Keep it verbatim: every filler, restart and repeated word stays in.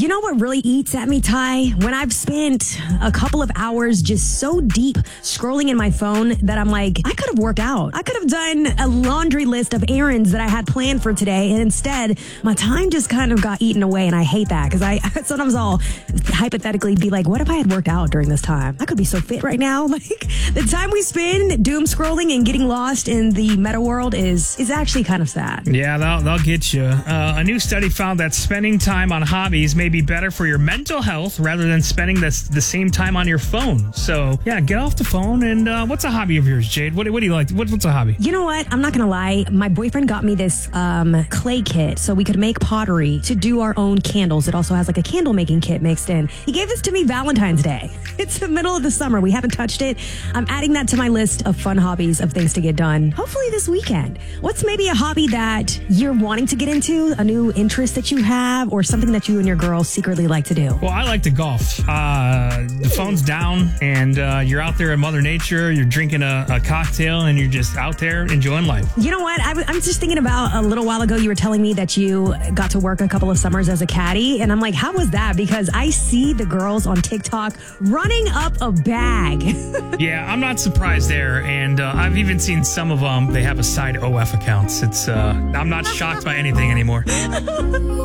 You know what really eats at me, Ty? When I've spent a couple of hours just so deep scrolling in my phone that I'm like, I could have worked out. I could have done a laundry list of errands that I had planned for today. And instead, my time just kind of got eaten away. And I hate that because I sometimes I'll hypothetically be like, what if I had worked out during this time? I could be so fit right now. Like the time we spend doom scrolling and getting lost in the meta world is, is actually kind of sad. Yeah, they'll, they'll get you. Uh, a new study found that spending time on hobbies may be better for your mental health rather than spending this, the same time on your phone. So, yeah, get off the phone. And uh, what's a hobby of yours, Jade? What, what do you like? What, what's a hobby? You know what? I'm not going to lie. My boyfriend got me this um, clay kit so we could make pottery to do our own candles. It also has like a candle making kit mixed in. He gave this to me Valentine's Day. It's the middle of the summer. We haven't touched it. I'm adding that to my list of fun hobbies of things to get done. Hopefully this weekend. What's maybe a hobby that you're wanting to get into? A new interest that you have or something that you and your girl secretly like to do? Well, I like to golf. Uh, the phone's down and uh, you're out there in Mother Nature. You're drinking a, a cocktail and you're just out there enjoying life. You know what? I w- I'm just thinking about a little while ago, you were telling me that you got to work a couple of summers as a caddy. And I'm like, how was that? Because I see the girls on TikTok running up a bag. Yeah, I'm not surprised there. And uh, I've even seen some of them. They have a side O F accounts. It's uh, I'm not shocked by anything anymore.